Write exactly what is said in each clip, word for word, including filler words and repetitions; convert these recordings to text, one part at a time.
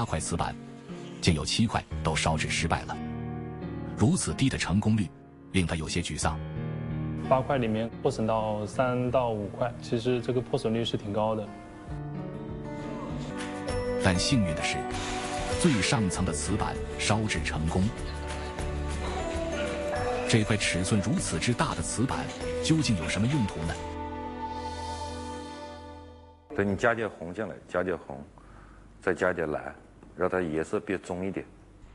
八块瓷板，竟有七块都烧制失败了。如此低的成功率，令他有些沮丧。 八块里面破损到三到五块，其实这个破损率是挺高的。 但幸运的是，最上层的瓷板烧制成功。这块尺寸如此之大的瓷板究竟有什么用途呢？ 等你加点红进来，加点红，再加点蓝，让它颜色变棕一点。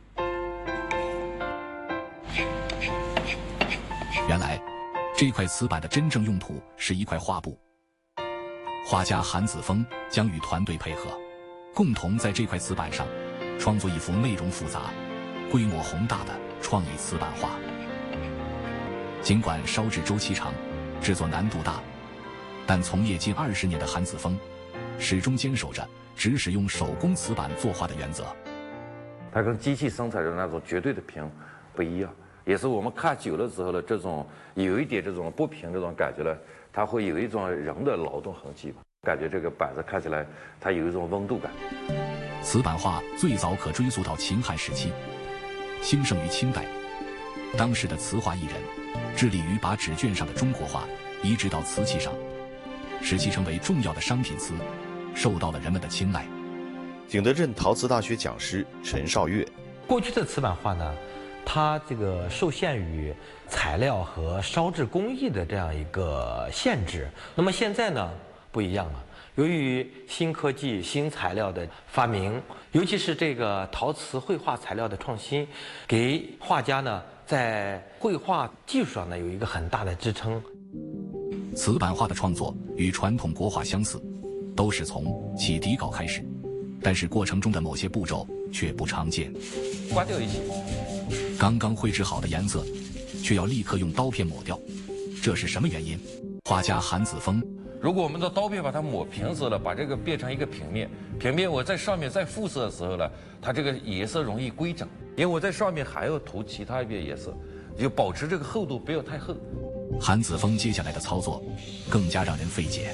原来，这块瓷板的真正用途是一块画布。画家韩子峰将与团队配合，共同在这块瓷板上创作一幅内容复杂、规模宏大的创意瓷板画。尽管烧制周期长，制作难度大，但从业近二十年的韩子峰始终坚守着只使用手工瓷板作画的原则。 它跟机器生产的那种绝对的平不一样，也是我们看久了之后呢，这种有一点这种不平这种感觉呢，它会有一种人的劳动痕迹吧，感觉这个板子看起来它有一种温度感。 瓷板画最早可追溯到秦汉时期，兴盛于清代。当时的瓷画艺人致力于把纸卷上的中国画移植到瓷器上，使其成为重要的商品瓷，受到了人们的青睐。 景德镇陶瓷大学讲师陈少月， 过去的瓷板画呢，它这个受限于材料和烧制工艺的这样一个限制。那么现在呢，不一样了。由于新科技、新材料的发明，尤其是这个陶瓷绘画材料的创新，给画家呢在绘画技术上呢有一个很大的支撑。 瓷板画的创作与传统国画相似，都是从起底稿开始，但是过程中的某些步骤却不常见。 刮掉一些， 刚刚绘制好的颜色，却要立刻用刀片抹掉，这是什么原因？画家韩子峰， 如果我们的刀片把它抹平色了，把这个变成一个平面，平面我在上面再复色的时候呢，它这个颜色容易规整，因为我在上面还要涂其他一边颜色，就保持这个厚度不要太厚。 韩子峰接下来的操作更加让人费解。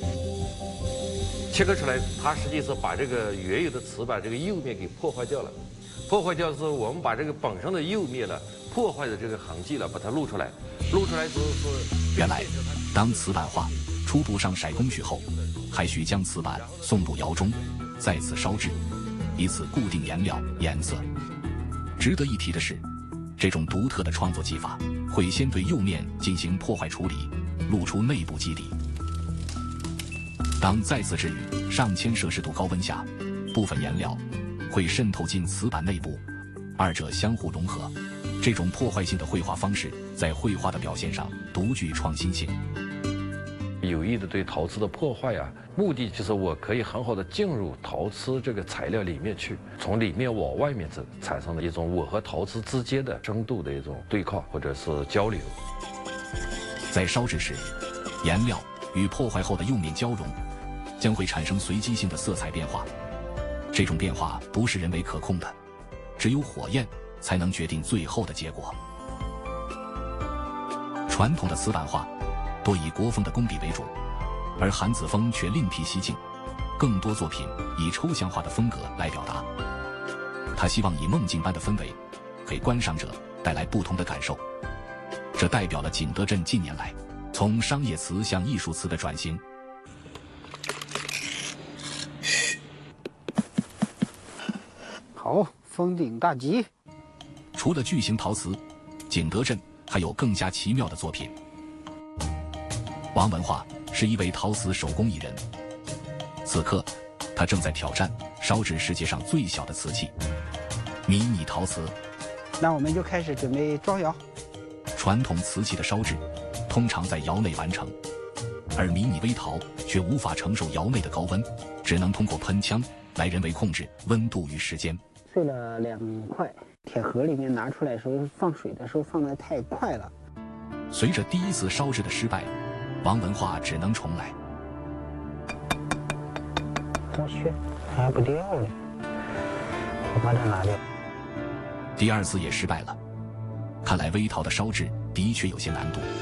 切割出来，它实际是把这个原有的瓷板这个釉面给破坏掉了。破坏掉之后，我们把这个本身的釉面了破坏的这个痕迹了，把它露出来。露出来之后说， 原来当瓷板画初步上色工序后，还需将瓷板送入窑中，再次烧制，以此固定颜料颜色。值得一提的是，这种独特的创作技法会先对釉面进行破坏处理，露出内部基底。当再次置于上千摄氏度高温下，部分颜料会渗透进瓷板内部，二者相互融合。这种破坏性的绘画方式在绘画的表现上独具创新性。 有意的对陶瓷的破坏啊，目的就是我可以很好的进入陶瓷这个材料里面去，从里面往外面走，产生了一种我和陶瓷之间的深度的一种对抗或者是交流。 在烧制时，颜料与破坏后的釉面交融，将会产生随机性的色彩变化。这种变化不是人为可控的，只有火焰才能决定最后的结果。传统的瓷板画多以国风的工笔为主，而韩子峰却另辟蹊径，更多作品以抽象化的风格来表达。他希望以梦境般的氛围，给观赏者带来不同的感受。这代表了景德镇近年来从商业瓷向艺术瓷的转型。 好，封顶大吉。 除了巨型陶瓷，景德镇还有更加奇妙的作品。王文化是一位陶瓷手工艺人，此刻他正在挑战烧制世界上最小的瓷器——迷你陶瓷。 那我们就开始准备装窑。 传统瓷器的烧制通常在窑内完成，而迷你微陶却无法承受窑内的高温，只能通过喷枪来人为控制温度与时间。 碎了两块，铁盒里面拿出来的时候放水的时候放得太快了。 随着第一次烧制的失败，王文化只能重来。 我去，还不掉了，我把它拿掉。 第二次也失败了，看来微陶的烧制的确有些难度。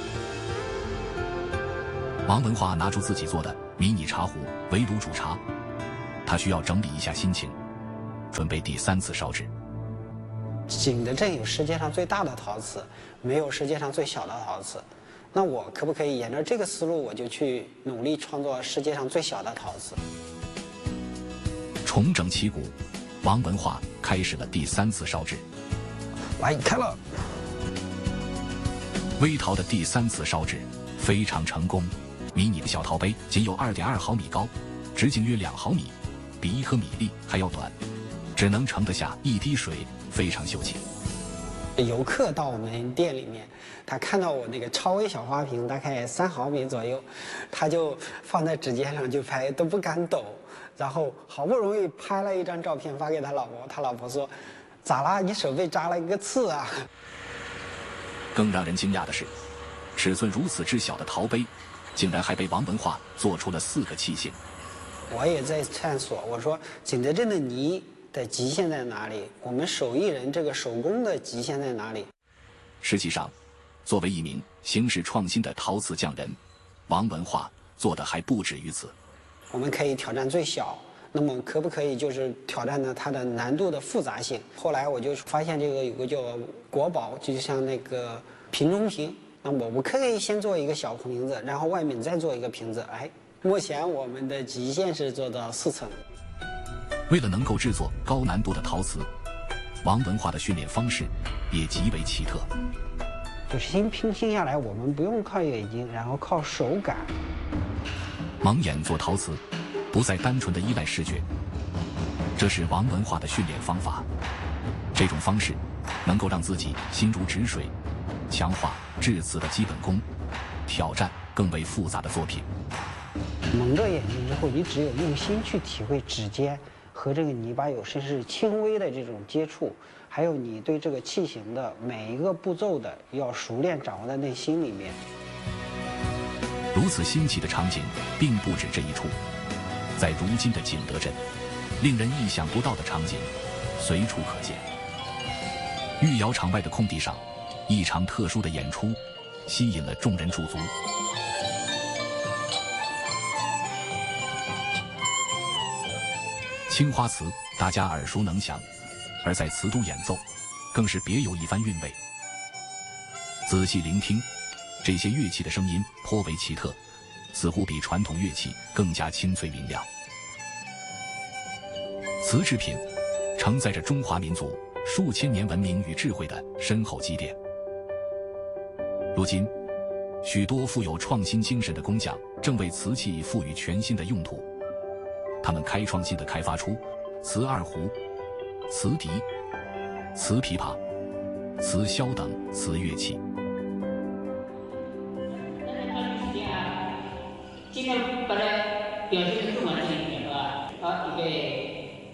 王文化拿出自己做的迷你茶壶围炉煮茶，他需要整理一下心情。 准备第三次烧制。 景德镇有世界上最大的陶瓷，没有世界上最小的陶瓷。那我可不可以沿着这个思路，我就去努力创作世界上最小的陶瓷？ 重整旗鼓，王文化开始了第三次烧制。 来，开了。 微陶的第三次烧制非常成功，迷你的小陶杯仅有 二点二毫米高，直径约两毫米，比一颗米粒还要短，只能盛得下一滴水，非常秀气。 游客到我们店里面，他看到我那个超微小花瓶，大概三毫米左右，他就放在指尖上就拍，都不敢抖。然后好不容易拍了一张照片发给他老婆，他老婆说：“咋啦？你手被扎了一个刺啊？” 更让人惊讶的是，尺寸如此之小的陶杯，竟然还被王文化做出了四个器型。 我也在探索，我说景德镇的泥的极限在哪里？我们手艺人这个手工的极限在哪里？ 实际上，作为一名形式创新的陶瓷匠人，王文化做的还不止于此。 我们可以挑战最小，那么可不可以就是挑战呢它的难度的复杂性？后来我就发现这个有个叫国宝，就像那个瓶中瓶。那我我可以先做一个小瓶子，然后外面再做一个瓶子。哎，目前我们的极限是做到四层。 为了能够制作高难度的陶瓷，王文化的训练方式也极为奇特。 就是先拼拼下来，我们不用靠眼睛，然后靠手感。 蒙眼做陶瓷，不再单纯的依赖视觉，这是王文化的训练方法。这种方式能够让自己心如止水，强化制瓷的基本功，挑战更为复杂的作品。 蒙着眼睛之后，你只有用心去体会指尖和这个泥巴有甚至轻微的这种接触，还有你对这个器型的每一个步骤的要熟练掌握在内心里面。 如此新奇的场景并不止这一处，在如今的景德镇，令人意想不到的场景随处可见。御窑厂外的空地上，一场特殊的演出吸引了众人驻足。青花瓷大家耳熟能详，而在瓷都演奏，更是别有一番韵味。仔细聆听，这些乐器的声音颇为奇特，似乎比传统乐器更加清脆明亮。瓷制品承载着中华民族数千年文明与智慧的深厚积淀。如今，许多富有创新精神的工匠正为瓷器赋予全新的用途。他们开创性地开发出瓷二胡、瓷笛、瓷琵琶、瓷箫等瓷乐器。 尽量把它表现得更完整一点，是吧？好，预备。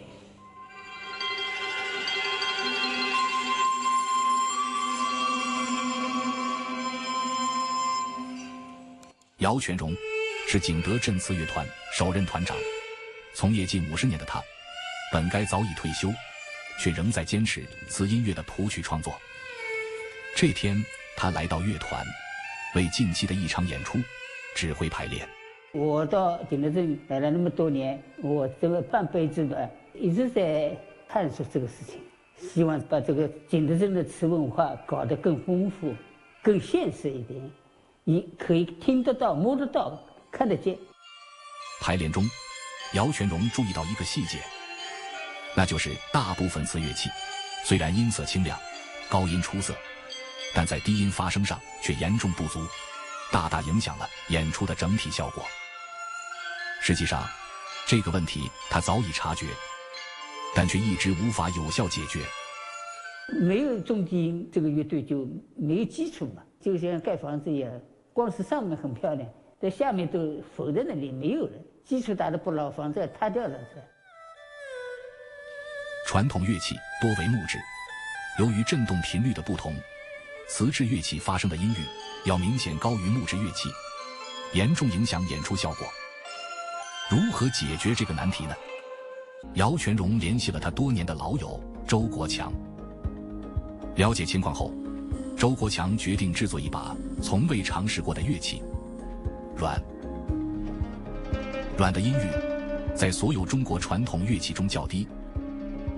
姚全荣是景德镇瓷乐团首任团长。从业近五十年的他，本该早已退休，却仍在坚持瓷音乐的谱曲创作。这天，他来到乐团，为近期的一场演出指挥排练。 我到景德镇来了那么多年，我这个半辈子吧，一直在探索这个事情，希望把这个景德镇的瓷文化搞得更丰富、更现实一点，你可以听得到、摸得到、看得见。 排练中，姚全荣注意到一个细节，那就是大部分瓷乐器虽然音色清亮、高音出色，但在低音发声上却严重不足，大大影响了演出的整体效果。实际上，这个问题他早已察觉，但却一直无法有效解决。 没有中低音，这个乐队就没有基础嘛，就像盖房子一样，光是上面很漂亮，在下面都否在那里，没有人。基础打得不牢，房子要塌掉了。 传统乐器多为木质，由于振动频率的不同，瓷制乐器发生的音域要明显高于木质乐器，严重影响演出效果。如何解决这个难题呢？姚全荣联系了他多年的老友周国强。了解情况后，周国强决定制作一把从未尝试过的乐器——阮。阮的音域在所有中国传统乐器中较低，